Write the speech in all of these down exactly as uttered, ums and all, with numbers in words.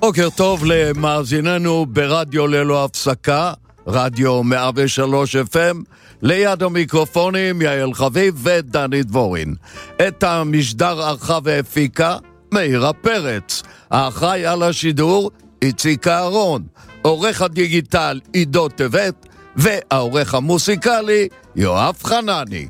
בוקר טוב למאזיננו ברדיו ללא הפסקה, רדיו מאה ושלוש אף אם, ליד המיקרופונים יעל חביב ודני דבורין. את המשדר ערכה והפיקה מאירה פרץ, האחראי על השידור איציק אהרון, עורך הדיגיטל עידו טבת, והעורך המוסיקלי יואב חנני.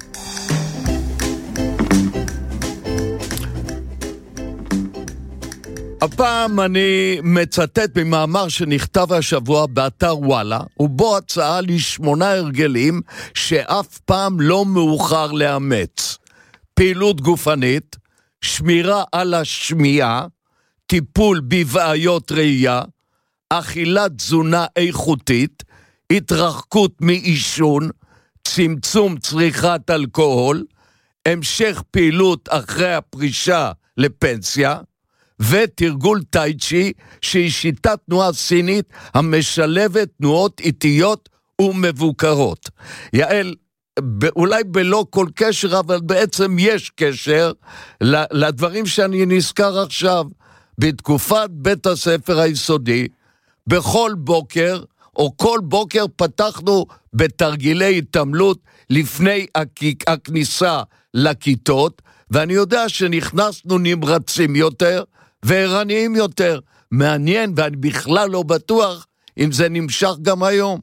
הפעם אני מצטט ממאמר שנכתב השבוע באתר וואלה, ובו הצעה לשמונה הרגלים שאף פעם לא מאוחר לאמץ. פעילות גופנית, שמירה על השמיעה, טיפול בבעיות ראייה, אכילת תזונה איכותית, התרחקות מעישון, צמצום צריכת אלכוהול, המשך פעילות אחרי הפרישה לפנסיה, ותרגול טייצ'י שהיא שיטת תנועה סינית המשלבת תנועות איטיות ומבוקרות. יעל, אולי בלא כל קשר, אבל בעצם יש קשר לדברים שאני נזכר עכשיו. בתקופת בית הספר היסודי, בכל בוקר או כל בוקר פתחנו בתרגילי התעמלות לפני הכניסה לכיתות, ואני יודע שנכנסנו נמרצים יותר וערניים יותר. מעניין, ואני בכלל לא בטוח אם זה נמשך גם היום.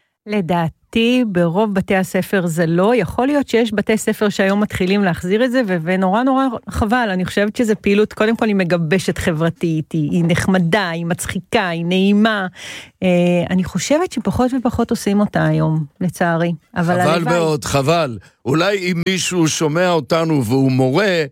לדעתי, ברוב בתי הספר זה לא. יכול להיות שיש בתי ספר שהיום מתחילים להחזיר את זה, ונורא נורא חבל. אני חושבת שזה פעילות, קודם כל היא מגבשת חברתית, היא, היא נחמדה, היא מצחיקה, היא נעימה. אה, אני חושבת שפחות ופחות עושים אותה היום, לצערי. אבל חבל הלוואי... מאוד, חבל. אולי אם מישהו שומע אותנו והוא מורה,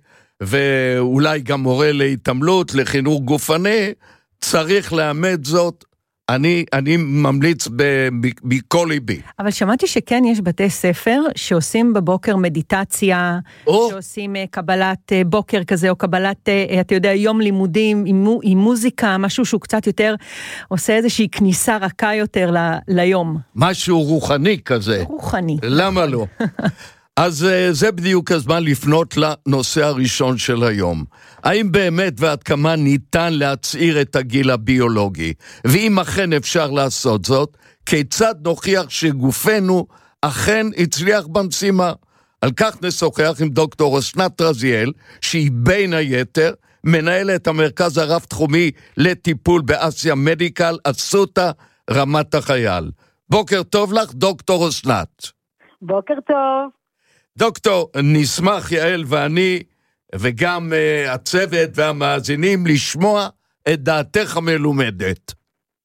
ואולי גם מורה להתעמלות, לחינוך גופני, צריך לאמץ זאת. אני, אני ממליץ בכל ליבי. אבל שמעתי שכן יש בתי ספר שעושים בבוקר מדיטציה, או. שעושים קבלת בוקר כזה, או קבלת, אתה יודע, יום לימודים עם, עם מוזיקה, משהו שהוא קצת יותר, עושה איזושהי כניסה רכה יותר ל, ליום. משהו רוחני כזה. רוחני. למה לא? אז זה בדיוק הזמן לפנות לנושא הראשון של היום. האם באמת ועד כמה ניתן להצעיר את הגיל הביולוגי? ואם אכן אפשר לעשות זאת, כיצד נוכיח שגופנו אכן הצליח במשימה? על כך נשוחח עם דוקטור אסנת רזיאל, שהיא בין היתר מנהלת המרכז הרב-תחומי לטיפול באסיה מדיקל, אסותא רמת החייל. בוקר טוב לך, דוקטור אסנת. בוקר טוב. דוקטור, נשמח יעל ואני וגם uh, הצוות והמאזינים לשמוע את דעתך המלומדת.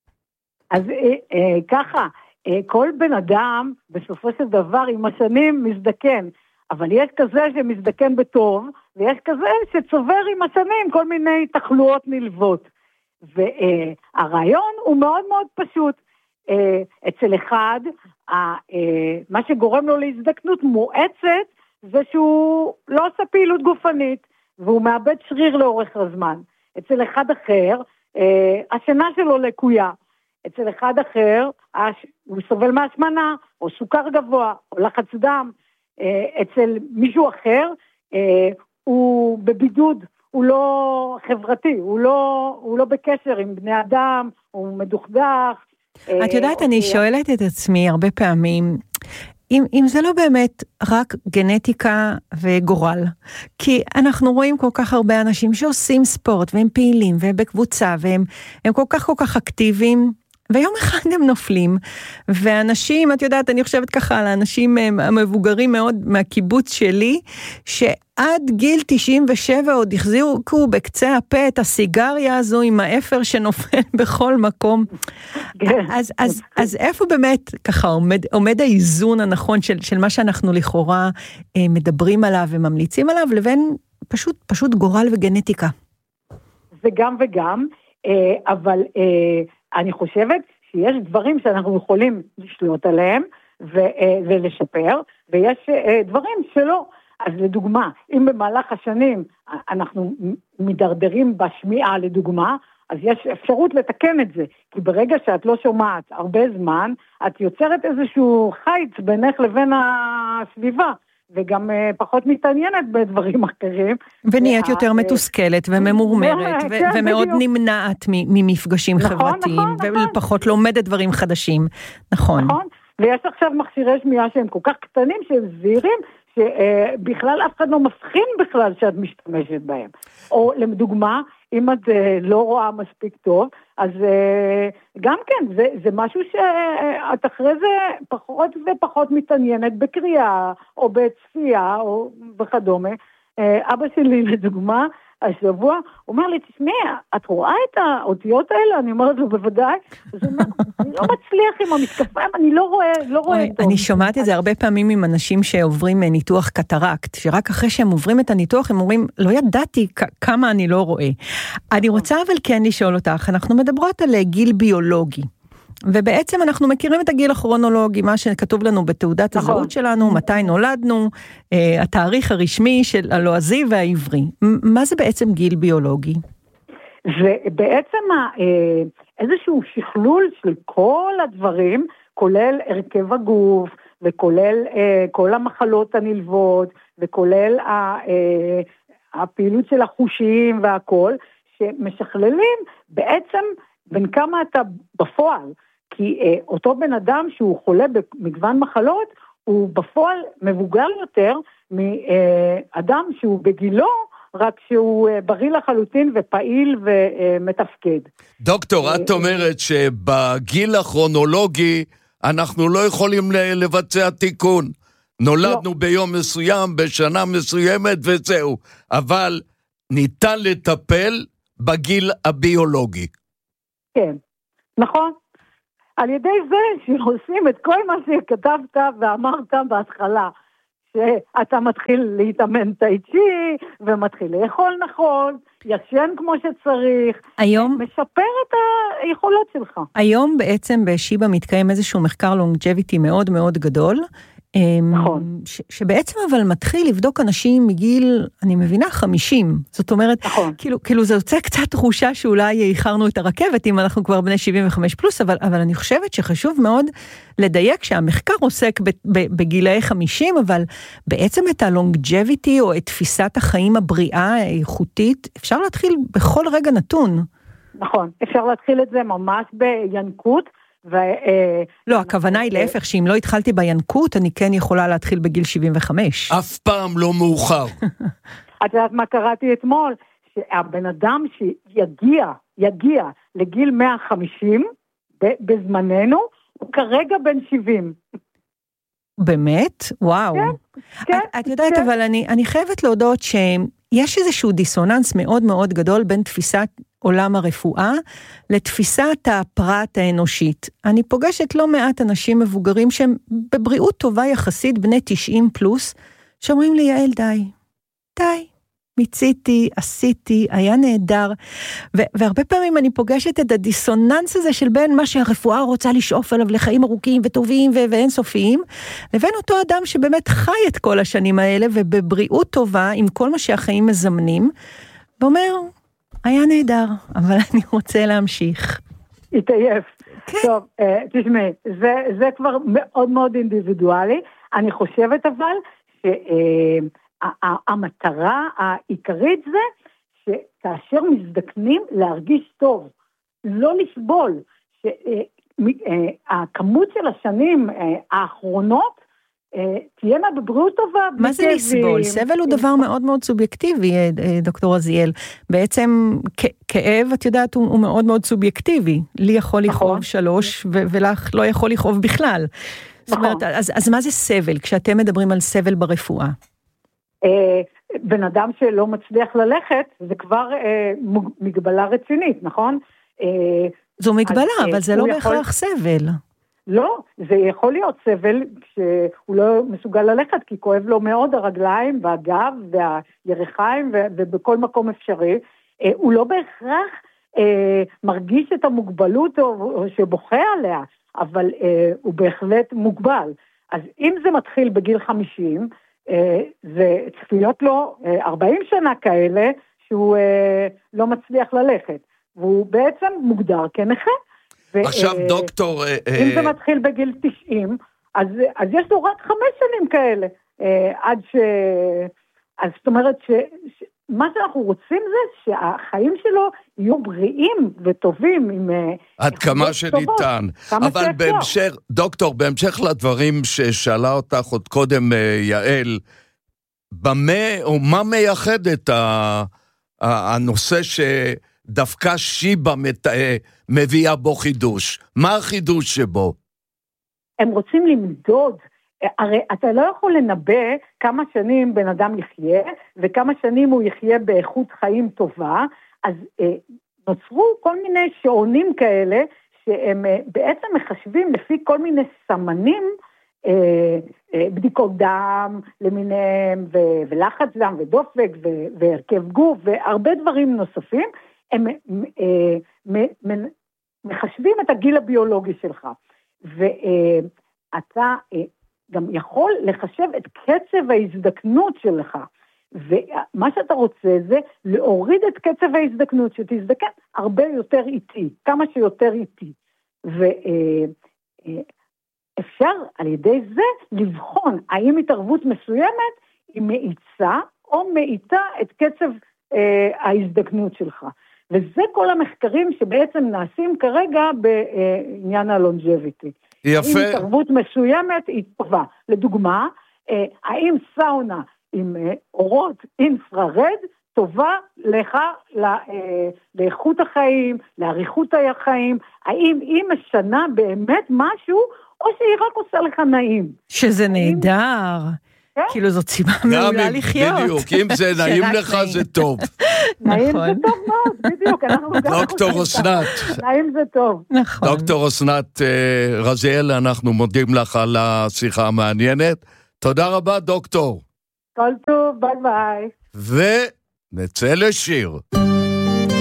אז אה, אה, ככה, אה, כל בן אדם בסופו של דבר עם השנים מזדקן, אבל יש כזה שמזדקן בטוב, ויש כזה שצובר עם השנים כל מיני תחלואות נלוות. והרעיון אה, הוא מאוד מאוד פשוט. אה, אצל אחד, מה שגורם לו להזדקנות מואצת, זה שהוא לא עושה פעילות גופנית, והוא מאבד שריר לאורך הזמן. אצל אחד אחר, השינה שלו לקויה. אצל אחד אחר, הוא סובל מהשמנה, או סוכר גבוה, או לחץ דם. אצל מישהו אחר, הוא בבידוד, הוא לא חברתי, הוא לא, הוא לא בקשר עם בני אדם, הוא מדוכדך. את יודעת, אני שואלת את עצמי הרבה פעמים, אם, אם זה לא באמת רק גנטיקה וגורל, כי אנחנו רואים כל כך הרבה אנשים שעושים ספורט, והם פעילים, והם בקבוצה, והם הם כל כך כל כך אקטיביים, ויום אחד הם נופלים, ואנשים, את יודעת, אני חושבת ככה על האנשים המבוגרים מאוד מהקיבוץ שלי, שעד גיל תשעים ושבע עוד החזירו בקצה הפה את הסיגריה הזו עם האפר שנופל בכל מקום. אז, אז, אז איפה באמת ככה עומד, עומד האיזון הנכון של, של מה שאנחנו לכאורה מדברים עליו וממליצים עליו, לבין פשוט, פשוט גורל וגנטיקה? זה גם וגם, אבל אני חושבת שיש דברים שאנחנו יכולים לשלוט עליהם ולשפר, ויש דברים שלא. אז לדוגמה, אם במהלך השנים אנחנו מדרדרים בשמיעה לדוגמה, אז יש אפשרות לתקן את זה, כי ברגע שאת לא שומעת הרבה זמן, את יוצרת איזשהו חיץ בינך לבין הסביבה, וגם פחות מתעניינת בדברים אחרים. ונהיית יותר מתוסכלת וממורמרת, ומאוד נמנעת ממפגשים חברתיים, ופחות לומדת דברים חדשים. נכון. נכון, ויש עכשיו מכשירי שמיעה שהם כל כך קטנים, שהם זהירים, שבכלל אף אחד לא מבחין בכלל שאת משתמשת בהם. או לדוגמה, אם את לא רואה מספיק טוב, אז גם כן, זה, זה משהו שאת אחרי זה פחות ופחות מתעניינת בקריאה, או בצפייה, או וכדומה. אבא שלי, לדוגמה, השבוע, הוא אומר לי, תשמעי, את רואה את האותיות האלה? אני אומרת לו, בוודאי. אז הוא אומר, אני לא מצליח עם המתקפיים, אני לא רואה, לא רואה טוב. אני שומעת את זה הרבה פעמים עם אנשים שעוברים ניתוח קטרקט, שרק אחרי שהם עוברים את הניתוח, הם אומרים, לא ידעתי כמה אני לא רואה. אני רוצה אבל כן לשאול אותך, אנחנו מדברות על גיל ביולוגי. ובעצם אנחנו מכירים את הגיל הכרונולוגי, מה שכתוב לנו בתעודת הזהות שלנו, מתי נולדנו, אה, התאריך הרשמי של הלועזי והעברי. מה זה בעצם גיל ביולוגי? זה בעצם אה, איזשהו שכלול של כל הדברים, כולל הרכב הגוף, וכולל אה, כל המחלות הנלוות, וכולל ה, אה, הפעילות של החושים והכל, שמשכללים בעצם בין כמה אתה בפועל, כי אה, אותו בן אדם שהוא חולה במגוון מחלות, הוא בפועל מבוגר יותר מאדם שהוא בגילו, רק שהוא אה, בריא לחלוטין ופעיל ומתפקד. דוקטור, את אומרת שבגיל הכרונולוגי אנחנו לא יכולים לבצע תיקון. נולדנו לא. ביום מסוים, בשנה מסוימת וזהו. אבל ניתן לטפל בגיל הביולוגי. כן, נכון. על ידי זה שעושים את כל מה שכתבת ואמרת בהתחלה, שאתה מתחיל להתאמן טאי צ'י, ומתחיל לאכול נכון, ישן כמו שצריך, היום, משפר את היכולות שלך. היום בעצם בשיבה מתקיים איזשהו מחקר לונג'ביטי מאוד מאוד גדול, נכון. ש- שבעצם אבל מתחיל לבדוק אנשים מגיל, אני מבינה, חמישים. זאת אומרת, נכון. כאילו, כאילו זה יוצא קצת תחושה שאולי איחרנו את הרכבת, אם אנחנו כבר בני שבעים וחמש פלוס, אבל, אבל אני חושבת שחשוב מאוד לדייק שהמחקר עוסק ב- ב- בגילאי חמישים, אבל בעצם את הלונג'ביטי או את תפיסת החיים הבריאה האיכותית, אפשר להתחיל בכל רגע נתון. נכון, אפשר להתחיל את זה ממש בינקות, ו... לא, הכוונה היא להפך, שאם לא התחלתי בינקות, אני כן יכולה להתחיל בגיל שבעים וחמש. אף פעם לא מאוחר. את יודעת מה קראתי אתמול? שהבן אדם שיגיע, יגיע לגיל מאה וחמישים, בזמננו, הוא כרגע בן שבעים. באמת? וואו. כן, כן. את, את יודעת, כן. אבל אני, אני חייבת להודות שיש איזשהו דיסוננס מאוד מאוד גדול בין תפיסת עולם הרפואה לתפיסת הפרט האנושית. אני פוגשת לא מעט אנשים מבוגרים שהם בבריאות טובה יחסית, בני תשעים פלוס, שאומרים לי, יעל, די, די. מיציתי, עשיתי, היה נהדר, ו- והרבה פעמים אני פוגשת את הדיסוננס הזה של בין מה שהרפואה רוצה לשאוף עליו לחיים ארוכים וטובים ו- ואינסופיים, לבין אותו אדם שבאמת חי את כל השנים האלה, ובבריאות טובה עם כל מה שהחיים מזמנים, ואומר, היה נהדר, אבל אני רוצה להמשיך. התעייף. כן. טוב, תשמעי, זה, זה כבר מאוד מאוד אינדיבידואלי, אני חושבת אבל ש... המטרה העיקרית זה שכאשר מזדקנים להרגיש טוב, לא לסבול, שהכמות של השנים האחרונות תהיינה בבריאות טובה. מה זה לסבול? סבל הוא דבר מאוד מאוד סובייקטיבי, דוקטור עזיאל. בעצם כאב, את יודעת, הוא מאוד מאוד סובייקטיבי. לי יכול לכאוב שלוש ולך לא יכול לכאוב בכלל. זאת אומרת, אז מה זה סבל כשאתם מדברים על סבל ברפואה? בן אדם שלא מצליח ללכת, זה כבר מגבלה רצינית, נכון? זו מגבלה, אבל זה לא בהכרח סבל. לא, זה יכול להיות סבל כשהוא לא מסוגל ללכת, כי כואב לו מאוד הרגליים והגב והירכיים ובכל מקום אפשרי. הוא לא בהכרח מרגיש את המוגבלות או שבוכה עליה, אבל הוא בהחלט מוגבל. אז אם זה מתחיל בגיל חמישים, זה צפויות לו ארבעים שנה כאלה שהוא לא מצליח ללכת, והוא בעצם מוגדר כנכה. עכשיו דוקטור... אם זה מתחיל בגיל תשעים, אז, אז יש לו רק חמש שנים כאלה. עד ש... אז זאת אומרת ש... מה שאנחנו רוצים זה שהחיים שלו יהיו בריאים וטובים עם... עד כמה שניתן. אבל בהמשך, דוקטור, בהמשך לדברים ששאלה אותך עוד קודם יעל, במה או מה מייחד את הנושא שדווקא שיבה מביאה בו חידוש? מה החידוש שבו? הם רוצים למדוד, הרי אתה לא יכול לנבא כמה שנים בן אדם יחיה, וכמה שנים הוא יחיה באיכות חיים טובה, אז אה, נוצרו כל מיני שעונים כאלה, שהם אה, בעצם מחשבים לפי כל מיני סמנים, אה, אה, בדיקות דם למיניהם, ו- ולחץ דם ודופק, ו- והרכב גוף, והרבה דברים נוספים, הם אה, מ- מ- מחשבים את הגיל הביולוגי שלך, ואתה... אה, גם יכול לחשב את קצב ההזדקנות שלך, ומה שאתה רוצה זה להוריד את קצב ההזדקנות, שתזדקן הרבה יותר איטי, כמה שיותר איטי, ואפשר על ידי זה לבחון האם התערבות מסוימת היא מאיצה או מאיטה את קצב ההזדקנות שלך, וזה כל המחקרים שבעצם נעשים כרגע בעניין הלונג'ביטי. יפה. האם התערבות מסוימת היא טובה. לדוגמה, האם סאונה עם אורות אינפרארד טובה לך לאיכות החיים, לאריכות החיים, האם היא משנה באמת משהו, או שהיא רק עושה לך נעים. שזה נהדר. כאילו זאת סיבה מעולה לחיות. בדיוק, אם זה נעים לך זה טוב. נעים זה טוב מאוד, בדיוק. דוקטור אסנת. נעים זה טוב. דוקטור אסנת רזיאל, אנחנו מודים לך על השיחה המעניינת. תודה רבה, דוקטור. כל טוב, ביי ביי. ונצא לשיר.